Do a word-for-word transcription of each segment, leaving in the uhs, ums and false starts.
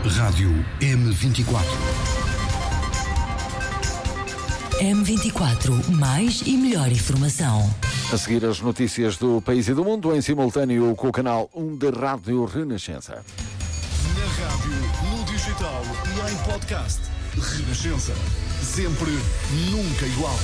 Rádio M vinte e quatro. M vinte e quatro, mais e melhor informação. A seguir as notícias do país e do mundo em simultâneo com o canal um da Rádio Renascença. Na rádio, no digital e em podcast. Renascença. Sempre, nunca igual.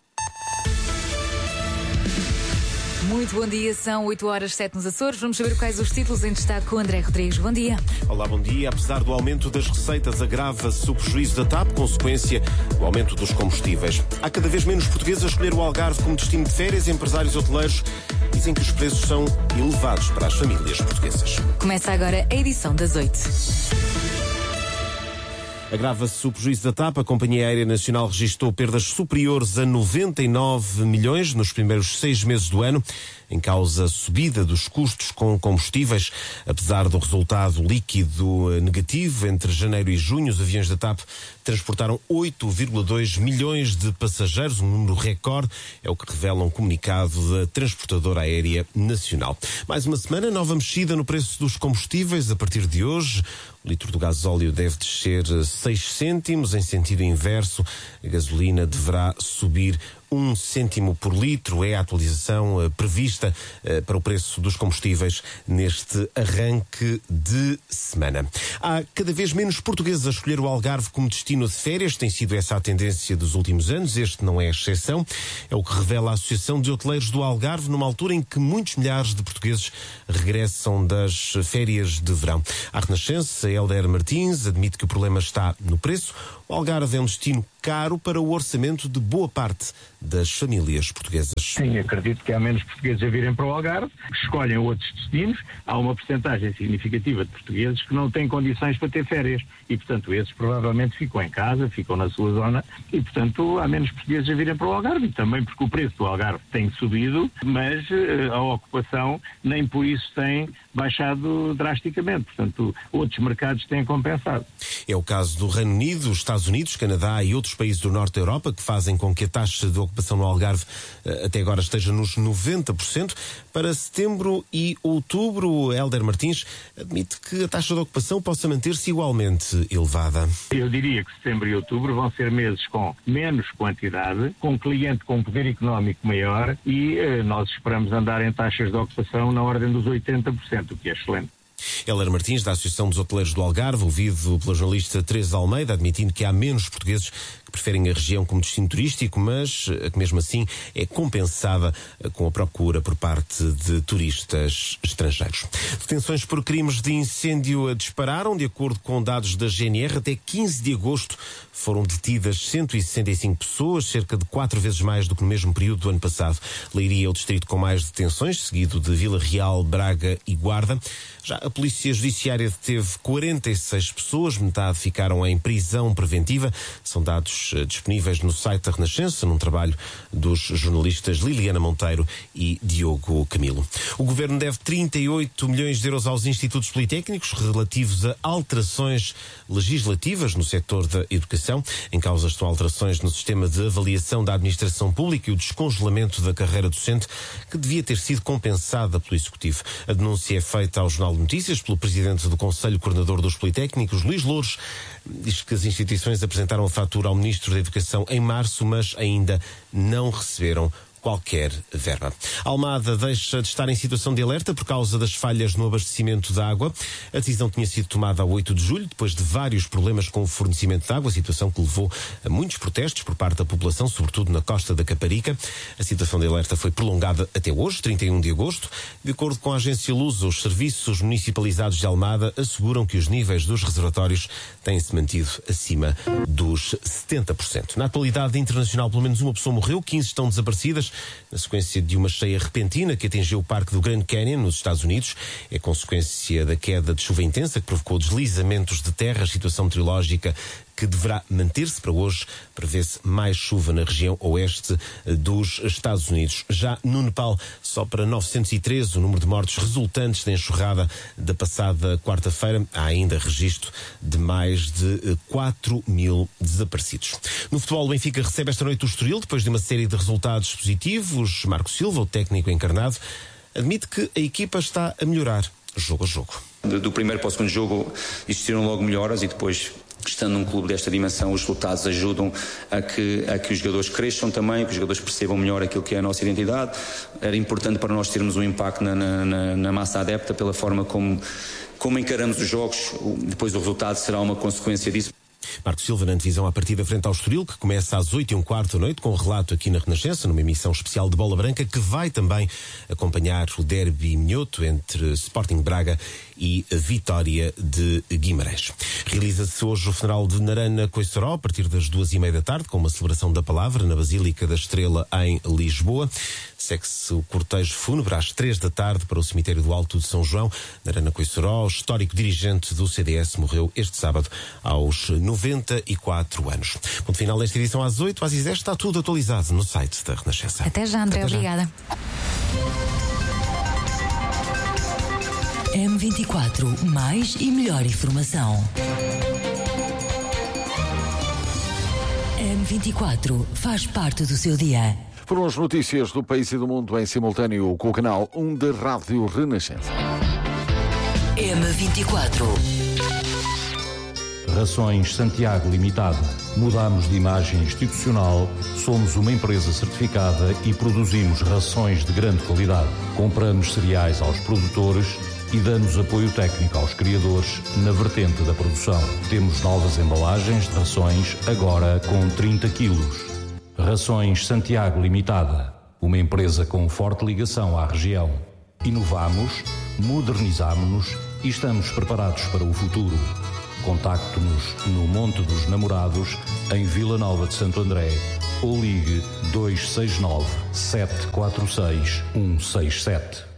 Muito bom dia, são oito horas sete nos Açores. Vamos saber quais os títulos em destaque com o André Rodrigues. Bom dia. Olá, bom dia. Apesar do aumento das receitas, agrava-se o prejuízo da T A P, consequência do aumento dos combustíveis. Há cada vez menos portugueses a escolher o Algarve como destino de férias. Empresários hoteleiros dizem que os preços são elevados para as famílias portuguesas. Começa agora a edição das oito. Agrava-se o prejuízo da T A P. A Companhia Aérea Nacional registrou perdas superiores a noventa e nove milhões nos primeiros seis meses do ano, em causa a subida dos custos com combustíveis. Apesar do resultado líquido negativo, entre janeiro e junho, os aviões da T A P transportaram oito vírgula dois milhões de passageiros, um número recorde, é o que revela um comunicado da Transportadora Aérea Nacional. Mais uma semana, nova mexida no preço dos combustíveis. A partir de hoje, o litro do gasóleo deve descer seis cêntimos, em sentido inverso, a gasolina deverá subir um cêntimo por litro. É a atualização uh, prevista uh, para o preço dos combustíveis neste arranque de semana. Há cada vez menos portugueses a escolher o Algarve como destino de férias. Tem sido essa a tendência dos últimos anos. Este não é a exceção. É o que revela a Associação de Hoteleiros do Algarve, numa altura em que muitos milhares de portugueses regressam das férias de verão. A Renascença, Helder Martins, admite que o problema está no preço. O Algarve é um destino caro para o orçamento de boa parte das famílias portuguesas. Sim, acredito que há menos portugueses a virem para o Algarve, que escolhem outros destinos. Há uma percentagem significativa de portugueses que não têm condições para ter férias e, portanto, esses provavelmente ficam em casa, ficam na sua zona e, portanto, há menos portugueses a virem para o Algarve. E também porque o preço do Algarve tem subido, mas uh, a ocupação nem por isso tem baixado drasticamente. Portanto, outros mercados têm compensado. É o caso do Reino Unido, os Estados Unidos, Canadá e outros países do Norte da Europa, que fazem com que a taxa de ocupação no Algarve uh, até agora esteja nos noventa por cento. Para setembro e outubro, Helder Martins admite que a taxa de ocupação possa manter-se igualmente elevada. Eu diria que setembro e outubro vão ser meses com menos quantidade, com cliente com poder económico maior e uh, nós esperamos andar em taxas de ocupação na ordem dos oitenta por cento, o que é excelente. Helder Martins, da Associação dos Hoteleiros do Algarve, ouvido pela jornalista Teresa Almeida, admitindo que há menos portugueses que preferem a região como destino turístico, mas que mesmo assim é compensada com a procura por parte de turistas estrangeiros. Detenções por crimes de incêndio dispararam. De acordo com dados da G N R, até quinze de agosto foram detidas cento e sessenta e cinco pessoas, cerca de quatro vezes mais do que no mesmo período do ano passado. Leiria é o distrito com mais detenções, seguido de Vila Real, Braga e Guarda. Já a Polícia Judiciária deteve quarenta e seis pessoas, metade ficaram em prisão preventiva. São dados uh, disponíveis no site da Renascença, num trabalho dos jornalistas Liliana Monteiro e Diogo Camilo. O Governo deve trinta e oito milhões de euros aos institutos politécnicos relativos a alterações legislativas no setor da educação. Em causa estão alterações no sistema de avaliação da administração pública e o descongelamento da carreira docente, que devia ter sido compensada pelo Executivo. A denúncia é feita ao Jornal de Notícias pelo presidente do Conselho Coordenador dos Politécnicos, Luís Louros. Diz que as instituições apresentaram a fatura ao Ministro da Educação em março, mas ainda não receberam qualquer verba. Almada deixa de estar em situação de alerta por causa das falhas no abastecimento de água. A decisão tinha sido tomada a oito de julho, depois de vários problemas com o fornecimento de água, situação que levou a muitos protestos por parte da população, sobretudo na costa da Caparica. A situação de alerta foi prolongada até hoje, trinta e um de agosto. De acordo com a agência Lusa, os serviços municipalizados de Almada asseguram que os níveis dos reservatórios têm-se mantido acima dos setenta por cento. Na atualidade internacional, pelo menos uma pessoa morreu, quinze estão desaparecidas na sequência de uma cheia repentina que atingiu o Parque do Grand Canyon, nos Estados Unidos. É consequência da queda de chuva intensa que provocou deslizamentos de terra, situação meteorológica que deverá manter-se para hoje. Prevê-se mais chuva na região oeste dos Estados Unidos. Já no Nepal, só para novecentos e treze o número de mortos resultantes da enxurrada da passada quarta-feira. Há ainda registro de mais de quatro mil desaparecidos. No futebol, o Benfica recebe esta noite o Estoril, depois de uma série de resultados positivos. Marco Silva, o técnico encarnado, admite que a equipa está a melhorar jogo a jogo. Do primeiro para o segundo jogo existiram logo melhoras e depois, estando num clube desta dimensão, os resultados ajudam a que, a que os jogadores cresçam também, que os jogadores percebam melhor aquilo que é a nossa identidade. Era importante para nós termos um impacto na, na, na massa adepta pela forma como, como encaramos os jogos. Depois o resultado será uma consequência disso. Marcos Silva na divisão à partida frente ao Estoril, que começa às oito e um quarto da noite, com um relato aqui na Renascença, numa emissão especial de Bola Branca, que vai também acompanhar o derby minhoto entre Sporting Braga e Vitória de Guimarães. Realiza-se hoje o funeral de Narana Coissoró, a partir das duas e meia da tarde, com uma celebração da palavra na Basílica da Estrela, em Lisboa. Segue-se o cortejo fúnebre às três da tarde para o cemitério do Alto de São João. Narana Coissoró, histórico dirigente do C D S, morreu este sábado aos noventa e quatro anos. Ponto final desta edição às oito, às dez, está tudo atualizado no site da Renascença. Até já, André, Até já. Obrigada. M vinte e quatro, mais e melhor informação. M vinte e quatro faz parte do seu dia. Foram as notícias do país e do mundo em simultâneo com o canal um da Rádio Renascença. M vinte e quatro. Rações Santiago Limitada. Mudamos de imagem institucional, somos uma empresa certificada e produzimos rações de grande qualidade. Compramos cereais aos produtores e damos apoio técnico aos criadores na vertente da produção. Temos novas embalagens de rações, agora com trinta quilos. Rações Santiago Limitada, uma empresa com forte ligação à região. Inovamos, modernizamos e estamos preparados para o futuro. Contacte-nos no Monte dos Namorados, em Vila Nova de Santo André, ou ligue dois seis nove, sete quatro seis, um seis sete.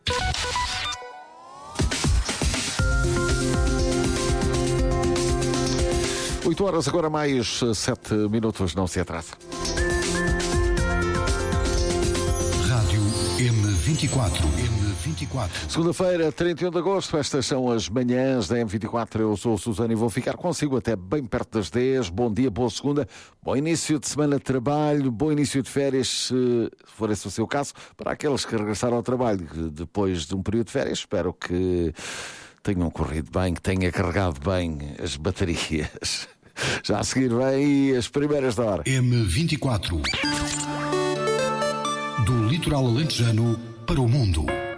oito horas, agora mais sete minutos, não se atrasa. Rádio M vinte e quatro. M vinte e quatro. Segunda-feira, trinta e um de agosto, estas são as manhãs da M vinte e quatro. Eu sou o Susana e vou ficar consigo até bem perto das dez. Bom dia, boa segunda, bom início de semana de trabalho, bom início de férias, se for esse o seu caso, para aqueles que regressaram ao trabalho depois de um período de férias. Espero que tenham corrido bem, que tenha carregado bem as baterias. Já a seguir vem as primeiras da hora. M vinte e quatro. Do litoral alentejano para o mundo.